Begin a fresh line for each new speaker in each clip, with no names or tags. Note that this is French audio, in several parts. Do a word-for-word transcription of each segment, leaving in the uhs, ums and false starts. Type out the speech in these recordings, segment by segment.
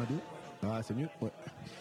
un, deux. Ah, c'est mieux, ouais.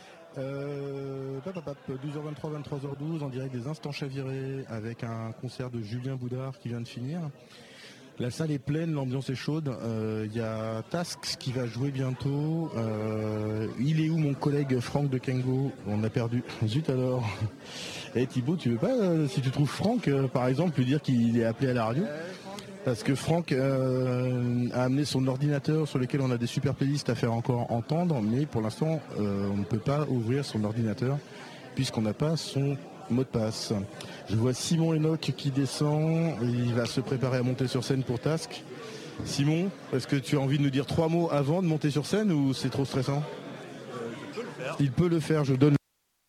Euh, pap, pap, pap, douze heures vingt-trois, vingt-trois heures douze, en direct des Instants Chavirés, avec un concert de Julien Boudard qui vient de finir. La salle est pleine, l'ambiance est chaude. Il euh, y a Task qui va jouer bientôt. Euh, il est où mon collègue Franck de Kengo? On a perdu. Zut alors. Et Thibaut, tu veux pas, euh, si tu trouves Franck, euh, par exemple, lui dire qu'il est appelé à la radio? Parce que Franck euh, a amené son ordinateur sur lequel on a des super playlists à faire encore entendre, mais pour l'instant, euh, on ne peut pas ouvrir son ordinateur puisqu'on n'a pas son mot de passe. Je vois Simon Enoch qui descend, il va se préparer à monter sur scène pour Task. Simon, est-ce que tu as envie de nous dire trois mots avant de monter sur scène ou c'est trop stressant?
euh, Je peux le faire.
Il peut le faire, je donne.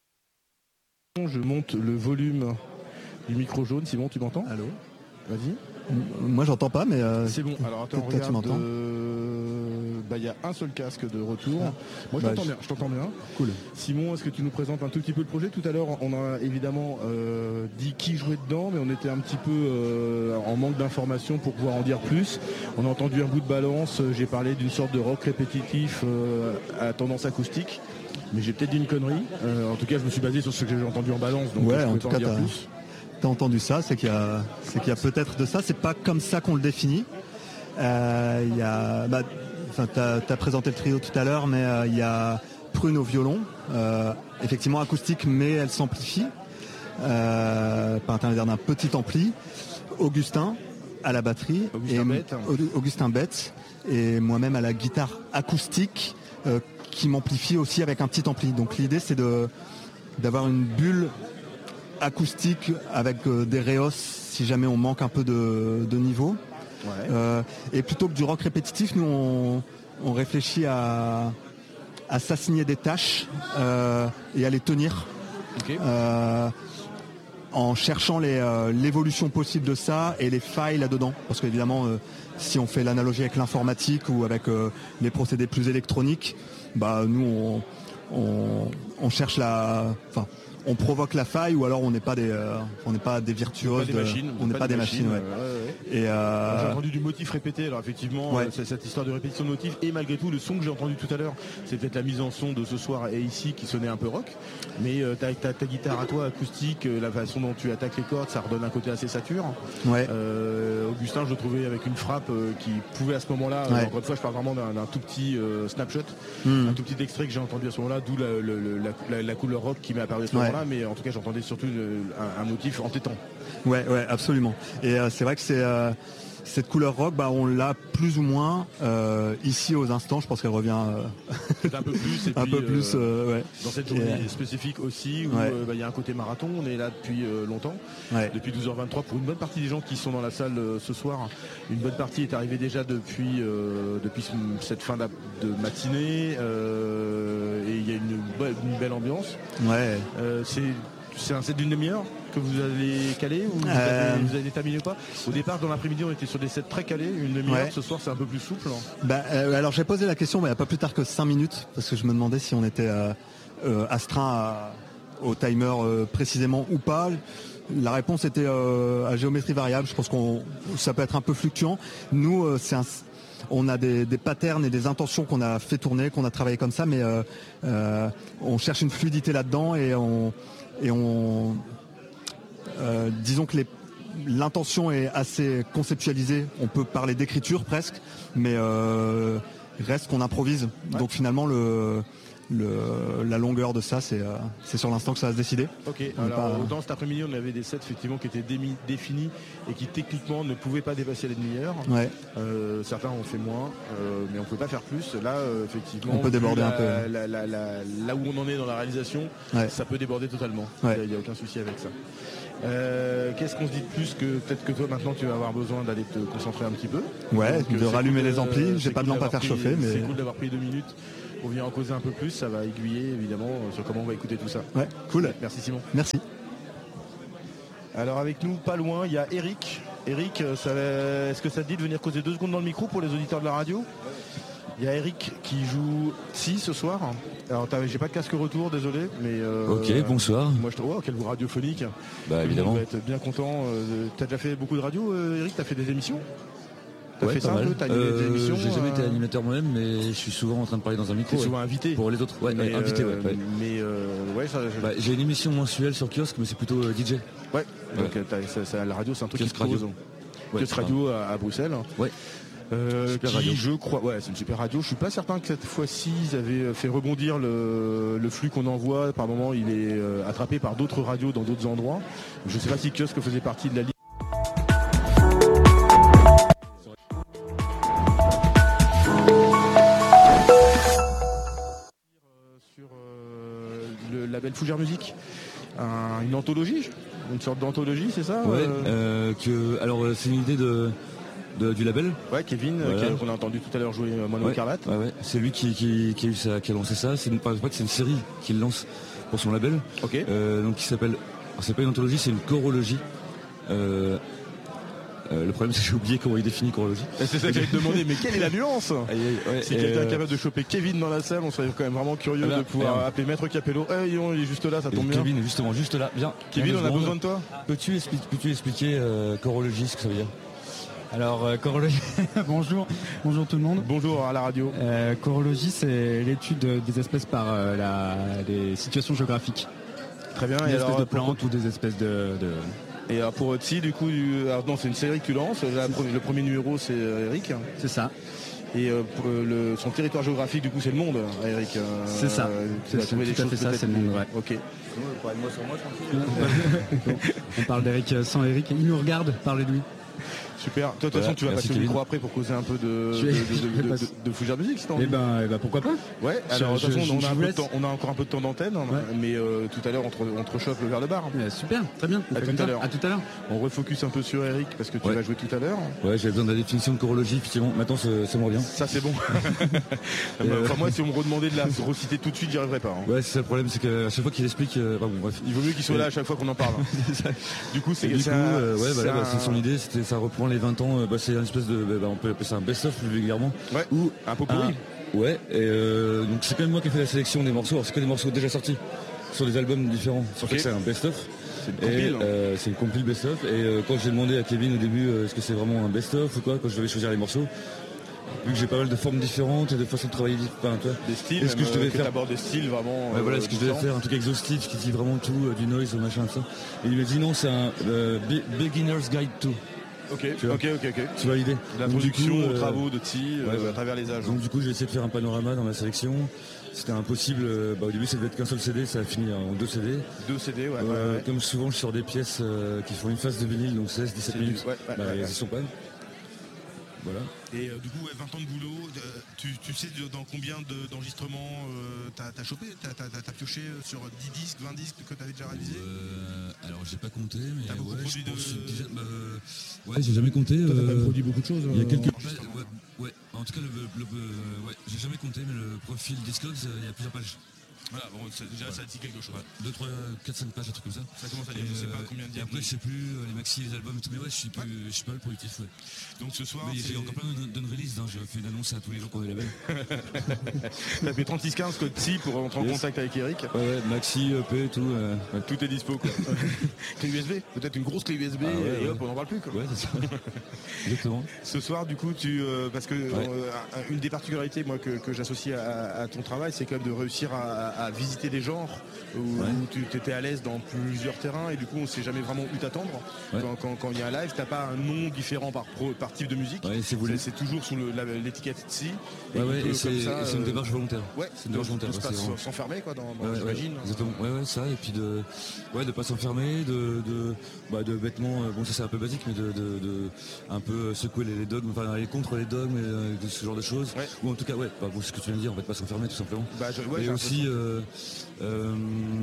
Je monte le volume du micro jaune. Simon, tu m'entends?
Allô?
Vas-y.
Moi j'entends pas, mais euh,
c'est bon. Alors attends,
toi, tu m'entends?
Euh... Bah il y a un seul casque de retour. Ah. Moi je
bah,
t'entends
je...
bien. Je t'entends bien.
Cool.
Simon, est-ce que tu nous présentes un tout petit peu le projet? Tout à l'heure, on a évidemment euh, dit qui jouait dedans, mais on était un petit peu euh, en manque d'informations pour pouvoir en dire plus. On a entendu un bout de balance. J'ai parlé d'une sorte de rock répétitif euh, à tendance acoustique. Mais j'ai peut-être dit une connerie. Euh, en tout cas, je me suis basé sur ce que j'ai entendu en balance. Donc
ouais,
je
en tout cas,
dire
t'as,
plus.
t'as entendu ça, c'est qu'il y a, c'est qu'il y a peut-être de ça. C'est pas comme ça qu'on le définit. Euh, il y a, bah, enfin, t'as, t'as présenté le trio tout à l'heure, mais euh, il y a Prune au violon, euh, effectivement acoustique, mais elle s'amplifie euh, par l'intermédiaire d'un petit ampli. Augustin à la batterie,
Augustin
et
Bette.
Augustin Bette, et moi-même à la guitare acoustique. Euh, qui m'amplifie aussi avec un petit ampli. Donc l'idée c'est de d'avoir une bulle acoustique avec euh, des réos si jamais on manque un peu de, de niveau.
Ouais.
Euh, et plutôt que du rock répétitif, nous on, on réfléchit à, à s'assigner des tâches euh, et à les tenir.
Okay.
Euh, en cherchant les, euh, l'évolution possible de ça et les failles là-dedans. Parce qu'évidemment, euh, si on fait l'analogie avec l'informatique ou avec euh, les procédés plus électroniques, bah nous on, on, on cherche la, enfin on provoque la faille ou alors on n'est pas des, euh, on n'est pas des virtuoses,
on n'est pas, pas des machines. Ouais.
Ouais.
Ouais, ouais. Et euh... j'ai entendu du motif répété. Alors effectivement,
ouais.
c'est cette histoire de répétition de motif et malgré tout le son que j'ai entendu tout à l'heure, c'est peut-être la mise en son de ce soir et ici qui sonnait un peu rock. Mais euh, ta, ta, ta guitare à toi acoustique, euh, la façon dont tu attaques les cordes, ça redonne un côté assez sature.
Ouais.
Euh, Augustin, je le trouvais avec une frappe euh, qui pouvait à ce moment-là.
Ouais.
Euh, encore une fois, je parle vraiment d'un, d'un tout petit euh, snapshot,
mmh.
un tout petit extrait que j'ai entendu à ce moment-là, d'où la, le, la, la, la couleur rock qui m'est apparue à ce ouais. moment-là. Mais en tout cas, j'entendais surtout le, un, un motif entêtant.
Ouais, ouais, absolument. Et euh, c'est vrai que c'est euh, cette couleur rock, bah, on l'a plus ou moins euh, ici aux Instants. Je pense qu'elle revient euh,
un peu plus, et
un
puis,
peu plus euh, ouais.
dans cette journée et, spécifique aussi où il ouais. euh, bah, y a un côté marathon. On est là depuis euh, longtemps, ouais. depuis douze heures vingt-trois pour une bonne partie des gens qui sont dans la salle euh, ce soir. Une bonne partie est arrivée déjà depuis euh, depuis cette fin de matinée euh, et il y a une, une belle ambiance.
Ouais.
Euh, c'est c'est un set d'une demi-heure que vous allez caler ou vous, euh... avez, vous allez terminer ou pas? Au départ, dans l'après-midi, on était sur des sets très calés. Une demi-heure, ouais. Ce soir, c'est un peu plus souple.
Bah, euh, alors, j'ai posé la question, mais il n'y a pas plus tard que cinq minutes, parce que je me demandais si on était euh, euh, astreint à, au timer euh, précisément ou pas. La réponse était euh, à géométrie variable. Je pense qu'on ça peut être un peu fluctuant. Nous, euh, c'est un on a des, des patterns et des intentions qu'on a fait tourner, qu'on a travaillé comme ça, mais euh, euh, on cherche une fluidité là-dedans et on et on euh, disons que les, l'intention est assez conceptualisée. On peut parler d'écriture presque, mais euh, reste qu'on improvise. Ouais. Donc finalement le Le, la longueur de ça, c'est, euh, c'est sur l'instant que ça va se décider.
Ok, on alors pas... autant cet après-midi, on avait des sets effectivement qui étaient démi- définis et qui techniquement ne pouvaient pas dépasser la demi-heure.
Ouais.
Euh, certains ont fait moins, euh, mais on ne peut pas faire plus. Là, euh, effectivement,
on peut déborder
la,
un peu.
La, la, la, là où on en est dans la réalisation, ouais. Ça peut déborder totalement. Il
ouais.
n'y a, a aucun souci avec ça. Euh, qu'est-ce qu'on se dit de plus que peut-être que toi maintenant tu vas avoir besoin d'aller te concentrer un petit peu.
Ouais,
donc,
de rallumer
cool,
les amplis. J'ai pas
cool
de lampe à faire
pris,
chauffer, mais
c'est cool d'avoir pris deux minutes. Pour venir en causer un peu plus, ça va aiguiller évidemment sur comment on va écouter tout ça.
Ouais, cool.
Merci Simon.
Merci.
Alors avec nous, pas loin, il y a Eric. Eric, ça, est-ce que ça te dit de venir causer deux secondes dans le micro pour les auditeurs de la radio? Il y a Eric qui joue si ce soir. Alors j'ai pas de casque retour, désolé, mais euh,
ok, bonsoir.
Moi je te vois, quelle voix radiophonique.
Bah évidemment.
On va être bien content. T'as déjà fait beaucoup de radio, Eric? T'as fait des émissions? T'as
ouais,
fait ça
pas
un
mal.
peu, t'as animé
euh,
des émissions.
J'ai jamais
euh,
été animateur moi-même, mais je suis souvent en train de parler dans un micro.
T'es
ouais.
souvent invité.
Pour les autres, ouais,
Mais,
invité,
euh,
ouais. ouais.
Mais euh, ouais, ça, je-
Bah, j'ai une émission mensuelle sur Kiosque, mais c'est plutôt euh, D J.
ouais. Donc euh, t'as- ça- ça- la radio, c'est un truc
Kiosque
qui te pose.
radio. Ouais,
Kiosque radio à, à Bruxelles.
Ouais.
Euh,
Super
qui,
radio.
je crois, ouais, c'est une super radio. Je suis pas certain que cette fois-ci ils avaient fait rebondir le, le flux qu'on envoie. Par moment, il est euh, attrapé par d'autres radios dans d'autres endroits. Je sais pas si Kiosque faisait partie de la liste. Sur euh, le label Fougère Musique, Un- une anthologie, une sorte d'anthologie, c'est ça
Ouais,
euh
euh, que, alors euh, c'est une idée de, de- du label.
Ouais, Kevin,
Voilà.
euh, qu'on a entendu tout à l'heure jouer euh, Mono
Ouais,
Écarlate.
ouais, ouais. C'est lui qui, qui, qui a eu ça, qui a lancé ça. C'est une, en fait, c'est une série qu'il lance pour son label.
Ok.
Euh, donc qui s'appelle, alors, c'est pas une anthologie, c'est une chorologie. Euh, euh, le problème c'est que j'ai oublié comment il définit chorologie.
Et c'est ça que j'allais te demander, mais quelle est la nuance
Aïe, aïe, ouais,
Si
et,
quelqu'un est
euh,
capable de choper Kevin dans la salle, on serait quand même vraiment curieux
Ah bah,
de pouvoir
merde.
appeler Maître Capello. Eh, dis donc, il est juste là, ça
et
tombe bien.
Kevin est justement juste là. Bien.
Kevin,
Bien,
on a
deux
besoin
secondes.
de toi.
Peux-tu expliquer, peux-tu expliquer euh, chorologie, ce que ça veut dire?
Alors, euh, chorologie, bonjour, bonjour tout le monde.
Bonjour à la radio.
Euh, chorologie, c'est l'étude des espèces par euh, la, les situations géographiques.
Très bien.
Des
Et
espèces
alors,
de
pour,
plantes ou des espèces de... de...
et alors pour Otsi, du coup, du- alors non, c'est une série que tu lances. La pre- le premier numéro, c'est euh, Eric.
C'est ça.
Et euh, pour le, son territoire géographique, du coup, c'est le monde, Eric. Euh,
C'est ça.
Tu
C'est
vas
ça,
trouver des
tout à
choses
fait ça,
peut-être-
c'est le monde, ouais.
Ok.
Parle-moi sur moi, tranquille.
On parle d'Eric sans Eric. Il nous regarde, parlez de lui.
Super. Toi, de toute
Voilà,
façon, tu vas
merci,
passer au
Kevin.
micro après pour causer un peu de,
Je
de,
vais-
de,
je vais
de, de,
passer.
de Fougère Musique, si t'as envie.
Eh ben, eh ben, pourquoi pas.
Ouais,
Je-
alors de toute
je-
façon,
je-
on,
je
a un
vous
peu de
laisse.
temps- on a encore un peu de temps d'antenne, mais euh, tout à l'heure, on te, on te rechauffe le verre de bar.
Eh, super, très bien. On
À
fait
tout
comme
à
ça.
l'heure.
À tout à l'heure.
On refocus un peu sur Eric parce que tu
Ouais.
vas jouer tout à l'heure.
Ouais, j'avais besoin de la définition de chorologie, effectivement. Maintenant, ça, ça me revient.
Ça, c'est bon.
Et, euh,
Enfin, moi, si on me redemandait de la reciter tout de suite, j'y arriverais pas. hein.
Ouais, c'est ça le problème, c'est qu'à chaque fois qu'il explique, euh, enfin, bon, bref.
Il vaut mieux qu'il soit là à chaque fois qu'on en parle. Du coup, c'est
Et du
c'est
coup,
un-
euh, ouais, voilà,
c'est
bah,
un-
c'est son idée, c'était, ça reprend les vingt ans, euh, bah, c'est une espèce de, bah, on peut appeler ça un best-of plus vulgairement.
Ouais,
Ou
un pot pourri.
un- ouais, et euh, donc c'est quand même moi qui ai fait la sélection des morceaux, alors c'est que des morceaux déjà sortis sur des albums différents, c'est pour ça
Ok.
que c'est un best-of.
C'est une
Et
compile.
euh, c'est une compile best-of, et euh, quand j'ai demandé à Kevin au début, euh, est-ce que c'est vraiment un best-of ou quoi, quand je devais choisir les morceaux, vu que j'ai pas mal de formes différentes et de façons de travailler différentes, tu vois.
Des styles,
Est-ce que
même,
je devais
euh, que
faire-
t'abordes des styles vraiment.
Ouais, voilà
euh,
ce que je devais
différents.
faire, un truc exhaustif qui dit vraiment tout, euh, du noise, au machin, ça. Et il m'a dit non, c'est un euh, Be- Beginner's Guide to.
Ok,
Tu vois.
ok, ok, ok.
Tu vois l'idée?
La
Donc, du
production
coup,
aux
euh,
travaux de Ti euh,
ouais, ouais.
à travers les âges.
Donc du coup j'ai essayé de faire un panorama dans ma sélection. C'était impossible. euh, Bah, au début ça devait être qu'un seul C D, ça a fini en deux C D.
Deux C D, ouais.
Euh,
ouais, ouais.
Comme souvent je sors des pièces euh, qui font une phase de vinyle, donc seize dix-sept
C'est du-
minutes.
ouais, ouais,
bah,
ouais,
elles
ouais.
y sont pas. Voilà.
Et euh, du coup, ouais, vingt ans de boulot, euh, tu, tu sais de- dans combien de- d'enregistrements euh, t'as as chopé, t'as t'as- t'as pioché sur dix disques, vingt disques que t'avais déjà réalisé
Euh, alors j'ai pas compté, mais
T'as beaucoup
ouais,
produit
je pense
de-
une dizaine, bah, euh, ouais, j'ai jamais compté.
Toi, t'as
euh,
quand même produit beaucoup de choses.
Il y a
euh,
quelques.
en enregistrement.
Ouais, ouais, ouais. En tout cas, le, le- le- ouais, j'ai jamais compté, mais le profil Discogs, euh, il y a plusieurs pages.
Voilà, bon, c'est- déjà ça dit quelque chose.
Ouais, deux, trois, quatre, cinq pages, un truc comme ça.
Ça commence à
Et,
dire, je sais pas
euh,
combien de
et après, je sais plus, euh, les maxi, les albums et tout, mais ouais, je suis, plus, je suis pas le productif, ouais.
Donc ce soir,
Mais
c'est-
j'ai encore plein de release, hein. J'ai fait une annonce à tous les gens qu'on est label.
T'as fait trente-six quinze code Ti pour rentrer en
Yes.
contact avec Eric.
Ouais, ouais, maxi, E P, tout. euh, ouais.
Tout est dispo quoi. Clé U S B, peut-être une grosse clé U S B
Ah ouais,
et
ouais.
hop on n'en parle plus quoi.
Ouais, c'est ça. Exactement.
Ce soir du coup tu euh, parce que euh, une des particularités moi que, que j'associe à, à ton travail c'est quand même de réussir à, à visiter des genres où,
Ouais.
où tu étais à l'aise dans plusieurs terrains et du coup on sait jamais vraiment où t'attendre.
Ouais.
Quand, quand, quand il y a un live t'as pas un nom différent par, pro, par type de musique.
Ouais, c'est voulu.
C'est c'est toujours sous le- la- l'étiquette Ti.
Ouais,
on
ouais,
peut
et c'est
comme ça,
et c'est une
euh,
démarche volontaire.
Ouais,
C'est une démarche volontaire.
de se
ouais,
pas
c'est vraiment-
s'enfermer quoi dans, dans
Ouais, ouais,
j'imagine.
exactement. Ouais, ouais, ça, et puis de, ouais, de pas s'enfermer, de, de, bah, de bêtement, euh, bon, ça c'est un peu basique, mais de, de, de un peu secouer les, les dogmes, enfin aller contre les dogmes, et, euh, de ce genre de choses.
Ouais.
Ou en tout cas, ouais, bah, bon, ce que tu viens de dire, en fait, pas s'enfermer tout simplement.
Bah, je- ouais,
et
j'ai un
aussi, euh, euh,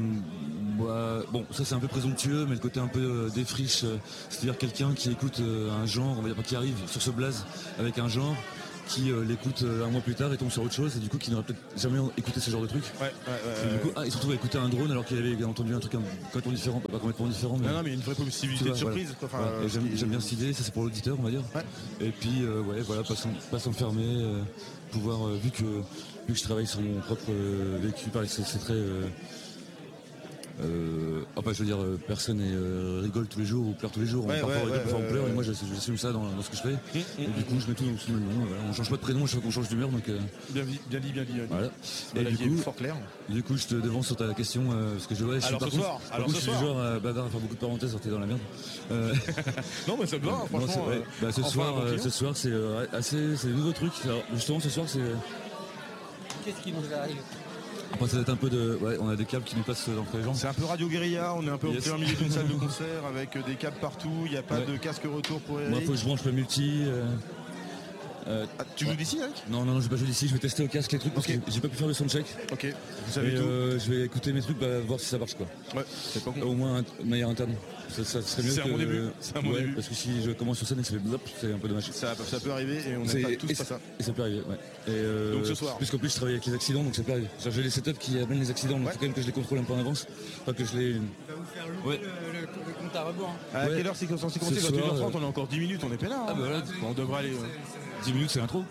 bah, bon, ça c'est un peu présomptueux, mais le côté un peu euh, défriche, euh, c'est-à-dire quelqu'un qui écoute euh, un genre, on va dire pas qui arrive sur ce blaze avec un genre, qui euh, l'écoute euh, un mois plus tard et tombe sur autre chose, et du coup qui n'aurait peut-être jamais écouté ce genre de truc.
peu- ouais, ouais, ouais,
Et du
ouais.
coup, ah, il se retrouve à écouter un drone alors qu'il avait entendu un truc un- complètement différent, pas complètement différent, mais,
Non, non, mais une vraie possibilité
Tu
de
vois,
surprise. quoi. Enfin,
voilà. Et
euh,
j'aime
ce qui-
j'aime bien cette idée, ça c'est pour l'auditeur on va dire.
Ouais.
Et puis euh, ouais, voilà, pas s'en- pas s'enfermer, euh, pouvoir euh, vu que vu que je travaille sur mon propre euh, vécu, pareil, c'est c'est très euh, Euh, enfin, je veux dire, euh, personne est, euh, rigole tous les jours ou pleure tous les jours.
Ouais,
parfois
ouais,
on rigole,
ouais,
parfois
ouais,
on pleure,
ouais.
et moi j'assume j'assume ça dans, dans ce que je fais.
Mmh,
et
mmh,
du coup, je mets tout sous le même nom. Voilà. On change pas de prénom, chaque fois qu'on change d'humeur. Donc, euh,
Bien, dit, bien dit, bien dit.
voilà.
Et
Et
la
du
vie est
coup,
fort clair.
du coup, je te devance sur ta question euh, parce que je, ouais, je suis
Alors
par
ce
contre,
soir,
par
alors
contre,
ce
je suis
soir.
du genre euh, bavard à faire beaucoup de parenthèses, alors t'es dans la merde. Euh,
Non, mais ça me va,
non,
franchement.
c'est vrai.
euh,
Bah, ce
enfin,
soir,
un bon
euh,
client.
ce soir, c'est euh, assez, c'est des nouveaux trucs. Alors, justement, ce soir, c'est.
Qu'est-ce qui nous arrive?
Après, ça va être un peu de. Ouais, on a des câbles qui nous passent entre les jambes.
C'est un peu radio guérilla, on est un peu
Yes.
au plein milieu d'une salle de concert avec euh, des câbles partout, il n'y a pas
Ouais.
de casque retour pour Eric.
Moi, faut que je branche le multi. euh, euh,
Ah, tu joues d'ici, Eric?
Non, non, non, je vais pas jouer d'ici, je vais tester au casque les trucs parce
Ok.
que j'ai pas pu faire le soundcheck.
Ok, vous
Et
savez tout.
euh, je vais écouter mes trucs, bah, voir si ça marche quoi.
Ouais, c'est pas con.
Au moins de manière interne. Ça, ça serait mieux
C'est un
que.
bon début, c'est un bon
ouais,
début.
parce que si je commence sur scène et que ça fait blop, c'est un peu dommage.
Ça, ça peut arriver et on
C'est-
n'aime pas tous
et
pas
ça-
ça.
Et ça peut arriver, ouais. Et euh,
Donc ce soir.
Puisqu'en plus je travaille avec les accidents, donc ça peut arriver. C'est-à-dire, j'ai les setups qui amènent les accidents, donc
Ouais.
il faut quand même que je les contrôle un peu en avance. Pas que je les.
Ça va vous faire louper
Ouais.
le, le- le compte à rebours. hein.
À
Ouais.
quelle heure c'est censé
Ce
commencer?
soir,
vingt et une heures trente,
euh,
on a encore dix minutes, on est peinard.
Ah bah voilà,
on devrait aller. ouais.
dix minutes c'est l'intro.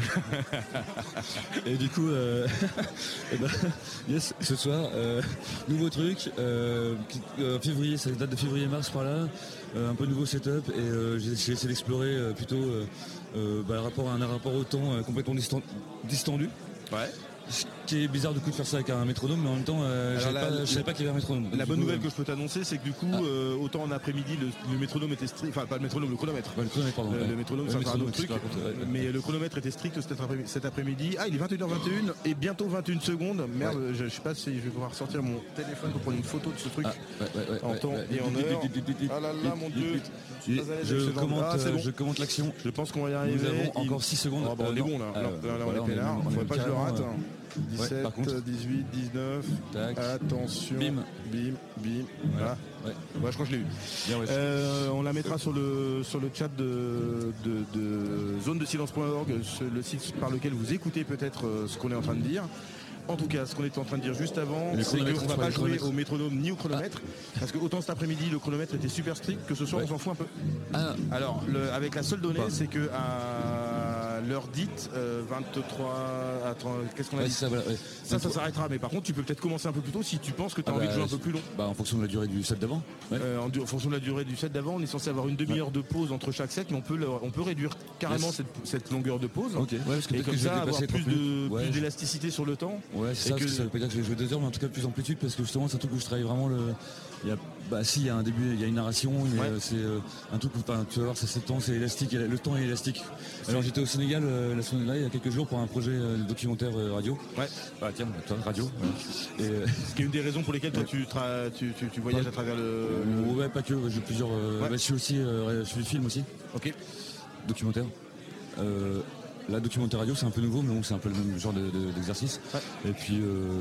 Et du coup, euh, eh ben, yes, ce soir, euh, nouveau truc, euh, qui- euh, février, ça date de février-mars par là, euh, un peu nouveau setup et euh, j'ai j'ai essayé d'explorer euh, plutôt euh, euh, bah, le rapport à un rapport au temps euh, complètement distan- distendu.
Ouais.
Ce qui est bizarre du coup de faire ça avec un métronome, mais en même temps, euh,
Alors
je savais
la-
pas, je
la-
savais pas qu'il y avait un métronome.
La
Du
bonne
coup,
nouvelle
euh,
que je peux t'annoncer, c'est que du coup,
Ah.
euh, autant en après-midi, le, le métronome était strict, enfin pas le métronome, le chronomètre.
ouais, le chronomètre, pardon.
Le,
ouais.
le métronome,
Ouais,
c'est
le
encore un autre
métronome,
truc.
c'est ce que je racontais, ouais.
Mais le chronomètre était strict cet après- cet après-midi. Ah, il est vingt et une heures vingt et une et bientôt vingt et une secondes. Merde, je, je sais pas si je vais pouvoir sortir mon téléphone pour prendre une photo de ce truc.
Ah, ouais, ouais, ouais,
En
ouais,
temps
ouais.
et en
Vite, vite,
heure.
vite, vite, vite, vite,
Ah là là,
vite,
mon
vite,
Dieu.
vite.
Je suis pas à l'aise
Je
avec ce genre de-
commente,
Ah, c'est
euh,
bon.
je commente l'action.
Je pense qu'on va y arriver.
Nous avons
Il-
encore six secondes.
Ah, bon, on
Euh,
est
non.
bon là.
Ah,
Là,
ouais,
là, là,
voilà,
on est peinard.
on
Il
est
faudrait pas que je le
carrément,
rate.
euh,
dix-sept,
par contre.
dix-huit, dix-neuf.
Tac.
Attention.
Bim.
Bim, bim.
Voilà.
Voilà.
Ouais.
Ouais, je crois que je l'ai eu.
Bien, ouais.
Euh, on la mettra sur le, sur le chat de, de, de zone de silence point org, le site par lequel vous écoutez peut-être euh, ce qu'on est en train de dire. En tout cas, ce qu'on était en train de dire juste avant,
Le
c'est qu'on
chronomètre,
ne va
on
pas
va
jouer
le chronomètre.
au métronome ni au chronomètre, parce que autant cet après-midi le chronomètre était super strict, que ce soir
Ouais.
on s'en fout un peu.
Ah,
Alors, le- avec la seule donnée,
Pas.
c'est que à l'heure dite, euh, vingt-trois, attends, qu'est-ce qu'on a
ouais,
dit
c'est ça, voilà. ouais.
Ça, ça
Donc,
s'arrêtera, mais par contre, tu peux peut-être commencer un peu plus tôt si tu penses que tu as
ah,
envie
bah,
de jouer un peu plus long.
Bah, en fonction de la durée du set d'avant. Ouais.
Euh, en, du- en fonction de la durée du set d'avant, on est censé avoir une demi-heure de pause entre chaque set, mais on peut, le- on peut réduire carrément
Yes.
cette, cette longueur de pause.
Ok, ouais, parce que
Et
peut-être
comme
que je vais
ça, avoir
dépasser
plus
trop
de-
Ouais,
plus
je-
d'élasticité sur le temps.
Ouais, c'est
Et
ça,
que-
parce que ça veut pas dire que je vais jouer deux heures, mais en tout cas plus amplitude, parce que justement, c'est un truc où je travaille vraiment le. Il y a, bah si, il y a un début, il y a une narration, mais
Ouais.
euh, c'est euh, un truc où enfin, tu vas voir, ça s'étend, c'est élastique, et le temps est élastique. Alors j'étais au Sénégal euh, la semaine là, il y a quelques jours pour un projet euh, documentaire euh, radio.
Ouais.
Bah tiens, toi, radio. voilà. Et, euh,
Ce qui est une des raisons pour lesquelles toi tu, tra- tu, tu, tu voyages à travers le. le-
ouais, pas que, ouais, j'ai plusieurs. euh,
Ouais.
bah, je suis aussi, euh, je fais du film aussi,
Ok.
documentaire. Euh, Là, documentaire radio, c'est un peu nouveau, mais bon, c'est un peu le même genre de- de- d'exercice.
Ouais.
Et puis,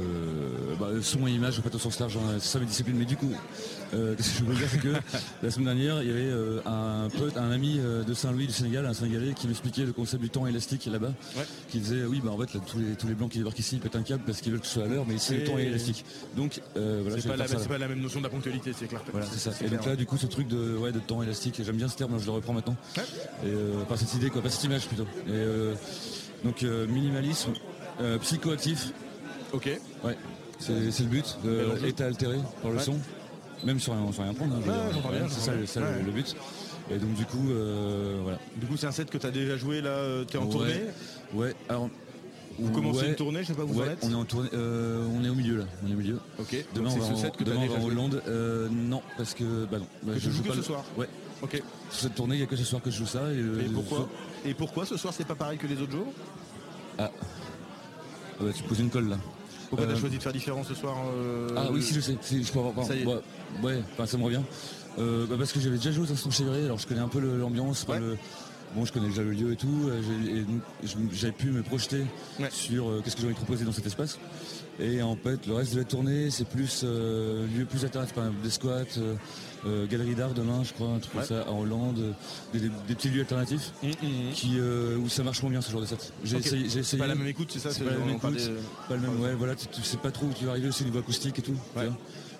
euh, bah, son et image, en fait, au sens large, hein, c'est ça mes disciplines. Mais du coup, euh, qu'est-ce que je veux dire, c'est que la semaine dernière, il y avait euh, un pote, un ami euh, de Saint-Louis du Sénégal, un Sénégalais, qui m'expliquait le concept du temps élastique là-bas,
Ouais.
qui disait, oui, bah en fait, là, tous les tous les blancs qui débarquent ici, ils pètent un câble parce qu'ils veulent que ce soit à l'heure, mais ici,
Et-
le temps est élastique. Donc, euh, voilà,
C'est
je vais
pas, la,
faire ça,
c'est
là.
pas la même notion de la ponctualité, c'est clair.
Voilà, c'est ça. Et
clair,
donc là, du coup, ce truc de, ouais, de temps élastique, j'aime bien ce terme, je le reprends maintenant.
Ouais.
Et, euh, enfin, cette idée, quoi, pas cette image plutôt. Et, euh, donc, euh, minimalisme, euh, psychoactif,
Ok.
ouais, c'est c'est le but.
Bel
Euh,
enjeu.
état altéré par le
Ouais.
son, même sans rien, sans rien prendre. hein, je veux
Ouais,
dire,
j'entends bien,
ouais, c'est ça,
j'entends
le- ça,
bien.
le-
Ouais.
le but. Et donc, du coup, euh, voilà.
Du coup, c'est un set que tu as déjà joué là, euh, t'es en
Ouais.
tournée.
Ouais, alors.
Vous commencez
ouais,
une tournée, je sais pas où vous en
ouais,
êtes.
on est en tournée, euh, on est au milieu là, on est au milieu.
Ok.
Demain,
Donc
on
c'est
va
ce
en,
set que tu as
demain, on
déjà
va en
joué.
Hollande. Euh, non, parce que bah non, bah,
Que
je
tu joues
joue
que
pas
ce
le-
soir.
Ouais.
Ok.
Sur cette tournée, il n'y a que ce soir que je joue ça. Et, euh,
Et pourquoi
je-
Et pourquoi ce soir c'est pas pareil que les autres jours?
Ah. Ah bah, tu poses une colle là.
Pourquoi
Euh,
t'as choisi de faire différent ce soir euh,
Ah oui, si je sais. Si, je peux avoir.
Ça y est.
Ouais, ouais, enfin, ça me revient. Euh, bah, parce que j'avais déjà joué au Instant Chévré, alors je connais un peu le- l'ambiance. enfin,
Ouais.
le- Bon, je connais déjà le lieu et tout. euh, j'ai- et donc, je- j'avais pu me projeter
Ouais.
sur euh, qu'est-ce que j'aurais proposé dans cet espace. Et en fait, le reste de la tournée, c'est plus euh, lieu plus alternatif, par exemple, des squats, euh, euh, galerie d'art demain, je crois, un truc
Ouais.
comme ça, en Hollande, euh, des, des- des petits lieux alternatifs
Hum, hum, hum.
qui euh, où ça marche moins bien ce genre de set. J'ai
Ok.
essayé, j'ai
C'est
essayé.
pas la même écoute, c'est ça.
C'est pas la
on
même
en parlait,
écoute.
euh,
Pas le même, ouais, voilà, tu, tu sais pas trop où tu vas arriver aussi au niveau acoustique et tout. tu
Ouais.
vois.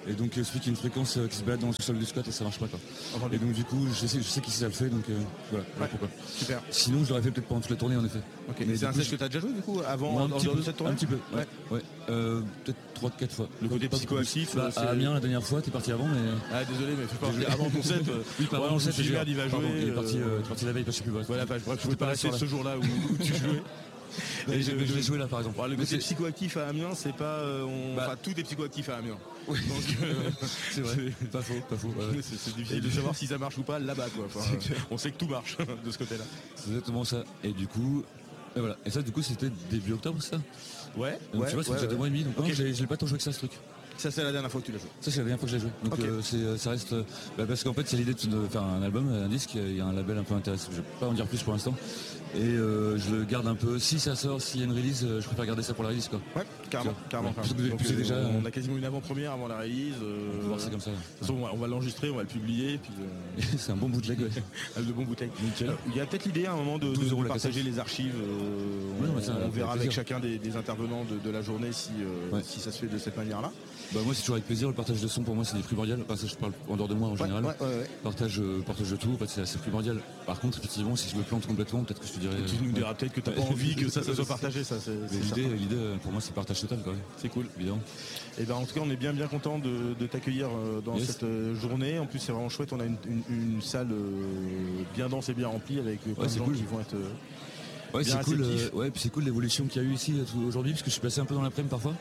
Et donc euh, celui qui a une fréquence euh, qui se balade dans le sol du squat et ça marche pas quoi. Et donc du coup je sais, je sais qui ça le fait donc euh, voilà, voilà pourquoi.
Super.
Sinon je l'aurais fait peut-être pendant toute la tournée en effet.
Ok.
Mais
Mais c'est
du
un
coup,
sèche
je-
que tu as déjà joué du coup avant
Moi, un
en
petit
dehors de
peu,
cette tournée.
un petit peu, ouais, ouais. Euh, peut-être trois quatre fois.
Le côté
Pas-
psychoactif,
bah,
euh, c'est-
à Amiens la dernière fois, t'es parti avant mais.
Ah désolé mais fais pas avant ton set. euh,
Oui, pardon,
ouais,
le
je me
set,
suis dit,
j'ai-
merde, il va
pardon,
jouer.
il est parti,
euh,
euh, il est parti la veille, je sais plus. bref.
Voilà, enfin, bref, je pouvais
J'étais
pas
là
rester
sur
ce
la-
jour-là où, où tu jouais.
Mais
Et
je,
je-
je vais jouer là par exemple.
Bon, le
Mais
côté
c'est-
psychoactif à Amiens, c'est pas. euh, on...
Bah-
Enfin, tout est psychoactif à Amiens.
Oui.
Donc, euh,
c'est vrai, pas faux, pas faux. ouais, ouais.
c'est c'est difficile de savoir si ça marche ou pas là-bas, quoi. Enfin,
C'est clair.
on sait que tout marche de ce côté-là.
C'est exactement ça. Et du coup, et voilà. Et ça, du coup, c'était début octobre, ça.
Ouais.
Donc
ouais,
tu vois, c'est
ouais,
déjà deux
ouais.
mois et demi. Donc
Ok.
non, j'ai j'ai pas tant joué que ça, ce truc.
Ça, c'est la dernière fois que tu l'as joué.
Ça, c'est la dernière fois que je l'ai joué. Donc
Ok.
euh, c'est, euh, ça reste. euh, bah, parce qu'en fait, c'est l'idée de faire un album, un disque. Il y a un label un peu intéressant. Je vais pas en dire plus pour l'instant. Et euh, je le garde un peu. Si ça sort, s'il y a une release, euh, je préfère garder ça pour la release, quoi.
Ouais, carrément,
Tu vois.
carrément.
Ouais.
carrément.
Parce que vous avez
Donc,
poussé
euh,
déjà,
on
euh,
a quasiment une avant-première avant la release. euh,
On va voir ça comme ça.
De toute façon, on va- on va l'enregistrer, on va le publier, puis euh,
C'est un bon bootleg, ouais.
avec de bons bouteilles.
Nickel.
Euh, Il y a peut-être l'idée à un moment de, de-
douze euros
de
la
partager
cassette.
les archives. euh,
Ouais,
on
bah ça,
on
avec
verra avec
plaisir.
chacun des, des intervenants de, de la journée si, euh,
Ouais.
si ça se fait de cette manière-là.
Bah moi c'est toujours avec plaisir, le partage de son pour moi c'est primordial, enfin ça je parle en dehors de moi en
Ouais,
général.
ouais, ouais, ouais.
Partage, euh, partage de tout, en fait, c'est assez primordial. Par contre effectivement si je me plante complètement, peut-être que je te dirais.
Tu nous
euh,
diras peut-être que t'as
Ouais.
pas envie que ça, ça soit partagé, ça c'est
Mais
c'est
l'idée,
certain.
l'idée euh, pour moi c'est partage total quoi.
C'est cool.
Évidemment.
Et ben en tout cas on est bien bien content de, de t'accueillir euh, dans
Yes.
cette euh, journée. En plus c'est vraiment chouette, on a une, une- une salle euh, bien dense et bien remplie avec euh, plein
Ouais,
de
c'est
gens
cool.
qui vont être. euh,
Ouais
Bien
c'est cool,
réceptif.
euh, ouais puis c'est cool l'évolution qu'il y a eu ici euh, tout- aujourd'hui parce que je suis passé un peu dans l'après-midi parfois.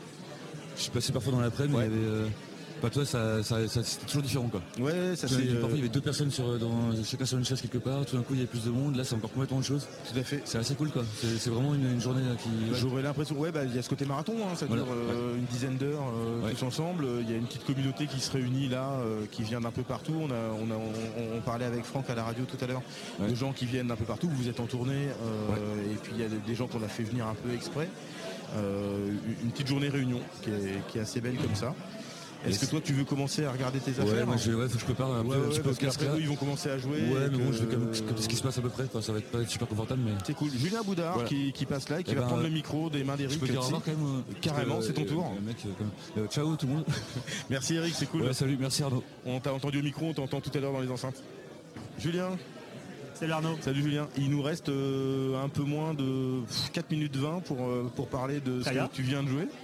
Je suis passé parfois dans l'après-midi,
Ouais.
mais il y avait. euh, Bah toi ça, ça, ça- c'était toujours différent quoi.
Ouais, ça
Tu vois,
c'est.
parfois
euh,
il y avait deux personnes sur, dans, chacun sur une chaise quelque part, tout d'un coup il y avait plus de monde, là c'est encore complètement autre chose.
Tout à fait.
C'est assez cool quoi. C'est, c'est vraiment une, une journée là, qui. ouais.
J'aurais l'impression, ouais, bah, il y a ce côté marathon, hein, ça
Voilà,
dure euh, une dizaine d'heures euh,
Ouais.
tous ensemble. Il y a une petite communauté qui se réunit là, euh, qui vient d'un peu partout. On, a, on, a, on, on parlait avec Franck à la radio tout à l'heure,
Ouais.
de gens qui viennent d'un peu partout. Vous êtes en tournée, euh, et puis il y a des- des gens qu'on a fait venir un peu exprès. Euh, une petite journée réunion qui est, qui est assez belle comme ça. Est-ce que toi tu veux commencer à regarder tes
Ouais,
affaires
moi je vais, ouais, faut que je prépare un,
Ouais,
peu, un
ouais,
petit peu
parce
au casque
qu'après
là.
eux, ils vont commencer à jouer.
Ouais,
et
mais bon,
que-
je vais quand même comme ce qui se passe à peu près. Enfin, ça va être pas être super confortable, mais.
C'est cool. Julien Boudard
Voilà.
qui, qui passe là et qui
Eh
va
ben,
prendre le micro des mains
Je
d'Eric.
peux dire au
Tsi.
revoir quand même. euh,
Carrément,
parce que,
c'est ton
euh,
tour.
le mec, euh, quand même. Euh, ciao tout le monde.
Merci Eric, c'est cool.
Ouais, salut, merci Arnaud.
On t'a entendu au micro, on t'entend tout à l'heure dans les enceintes. Julien,
Salut Arnaud.
salut Julien. Il nous reste euh, un peu moins de pff, quatre minutes vingt pour, euh, pour parler de ce
Très bien.
que tu viens de jouer.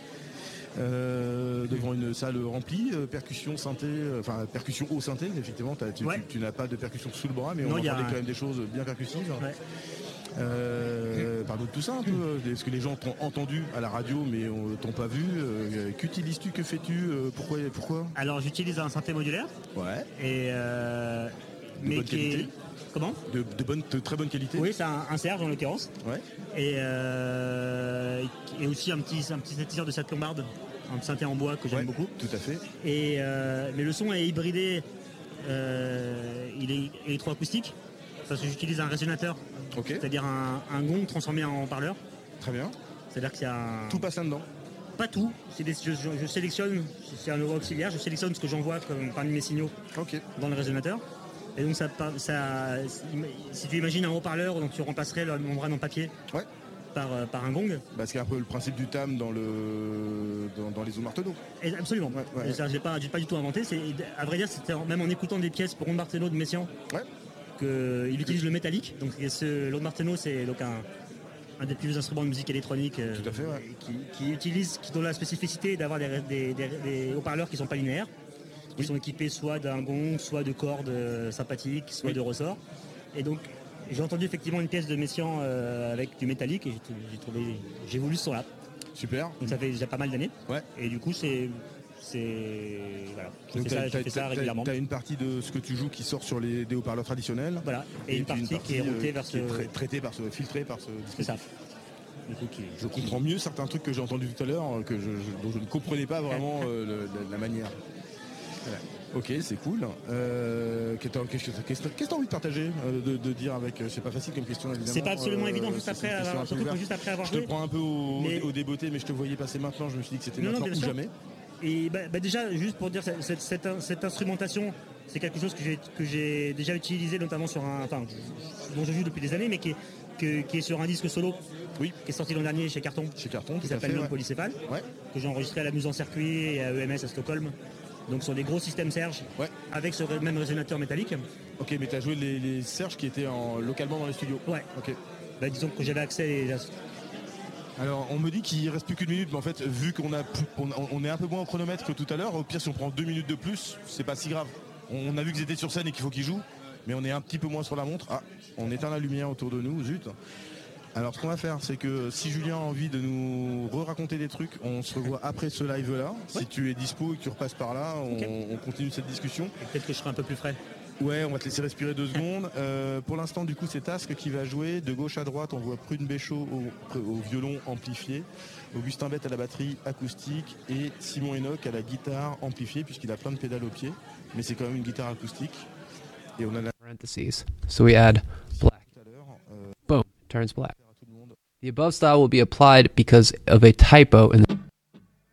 Euh, devant une salle remplie, euh, percussion, synthé, euh, enfin percussion au synthé, effectivement, t'as- tu,
Ouais.
tu- tu n'as pas de percussion sous le bras, mais on
Non, il y a
entendait
un-
quand même des choses bien percussives.
Ouais.
Euh, Parle-nous de tout ça un peu, euh, est-ce que les gens t'ont entendu à la radio mais on t'ont pas vu, euh, qu'utilises-tu, que fais-tu, euh, pourquoi, pourquoi
Alors j'utilise un synthé modulaire
Ouais,
et euh,
De
mais
bonne
qui est
qualité.
comment
de, de bonne, de très bonne qualité.
Oui, c'est un, un Serge en l'occurrence
Ouais.
et, euh, et aussi un petit un petit synthétiseur de cette lombarde, un synthé en bois que j'aime
Ouais,
beaucoup.
tout à fait.
Et euh, mais le son est hybridé, euh, il est électroacoustique parce que j'utilise un résonateur,
Ok,
c'est-à-dire un, un gong transformé en haut-parleur.
très bien.
C'est-à-dire qu'il y a un...
Tout passe là-dedans.
Pas tout, c'est des- je, je- je sélectionne, c'est un euro auxiliaire, je sélectionne ce que j'envoie comme parmi mes signaux
Ok.
dans le résonateur. Et donc ça, par- ça si tu imagines un haut-parleur, donc tu remplacerais la membrane en papier
Ouais.
par, euh, par un gong.
Bah, c'est un peu le principe du tam dans, le, dans, dans les ondes Marteneau.
Et absolument.
Ouais, ouais.
Et ça, j'ai pas, j'ai pas du tout inventé. C'est, à vrai dire, c'était en- même en écoutant des pièces pour Ron Marteno de Messiaen
Ouais.
qu'il utilise le métallique. Donc ce Ron Marteno, c'est donc un, un des plus vieux instruments de musique électronique euh,
Tout à fait, ouais.
qui, qui utilise, qui dont la spécificité est d'avoir des, des- des- des haut-parleurs qui sont pas linéaires, qui sont équipés soit d'un gong, soit de cordes euh, sympathiques, soit
Oui.
de ressorts. Et donc j'ai entendu effectivement une pièce de Messiaen euh, avec du métallique et j'ai, trou- j'ai trouvé, j'ai voulu ce son-là.
Super.
Donc ça fait déjà pas mal d'années.
Ouais.
Et du coup c'est, c'est voilà, je
Donc
fais ça,
t'as-
je
t'as-
fais ça
t'as-
régulièrement.
T'as une partie de ce que tu joues qui sort sur les, des haut-parleurs traditionnels.
Voilà. Et, une
puis
partie, qui est routée
euh,
vers
qui
ce,
est trai- traitée par ce, filtrée par ce
c'est ça. Du coup, qui-
Je comprends mieux certains trucs que j'ai entendus tout à l'heure, euh, que je, je- dont je ne comprenais pas vraiment euh, le- le- la manière. Voilà. Ok, c'est cool. Euh, qu'est-ce que qu'est-ce que- qu'est-ce que t'as envie de partager, euh, de, de dire avec... euh, C'est pas facile comme question, évidemment.
C'est pas absolument
Euh,
évident juste
c'est- c'est
après,
une question
avoir,
un peu
surtout que
ouverte.
juste après avoir
Je te
joué.
prends un peu au,
Mais-
au débeauté, mais je te voyais passer maintenant. Je me suis dit que c'était
Non, non,
maintenant
bien
ou
sûr.
jamais.
Et bah, bah déjà, juste pour dire, cette, cette- cette- cette instrumentation, c'est quelque chose que j'ai, que j'ai déjà utilisé, notamment sur un, enfin, dont je joue depuis des années, mais qui est, que- qui est sur un disque solo,
Oui.
qui est sorti l'an dernier chez Carton,
Chez Carton,
qui
tout à
s'appelle
fait,
L'Homme
ouais.
polycéphale,
Ouais.
que j'ai enregistré à la Muse en circuit et à E M S à Stockholm. donc sur des gros systèmes Serge,
Ouais.
avec ce même résonateur métallique.
Ok, mais tu as joué les, les Serge qui étaient en, localement dans les studios.
Ouais.
Ok.
Bah, disons que j'avais accès et
Alors on me dit qu'il reste plus qu'une minute, mais en fait vu qu'on a, on, on est un peu moins au chronomètre que tout à l'heure, au pire si on prend deux minutes de plus, c'est pas si grave. On a vu qu'ils étaient sur scène et qu'il faut qu'ils jouent, mais on est un petit peu moins sur la montre. Ah, on éteint la lumière autour de nous, zut. Alors ce qu'on va faire, c'est que si Julien a envie de nous re-raconter des trucs, on se revoit après ce live-là. Ouais. Si tu es dispo et que tu repasses par là, on, okay. on continue cette discussion.
Peut-être que je serai un peu plus frais.
Ouais, on va te laisser respirer deux secondes. Euh, pour l'instant, du coup, c'est Task qui va jouer. De gauche à droite, on voit Prune Béchaud au, au violon amplifié, Augustin Bette à la batterie acoustique et Simon Enoch à la guitare amplifiée, puisqu'il a plein de pédales au pied. Mais c'est quand même une guitare acoustique. Et on a la...
Parentheses. So we add black. Boom. Turns black. The above style will be applied because of a typo in the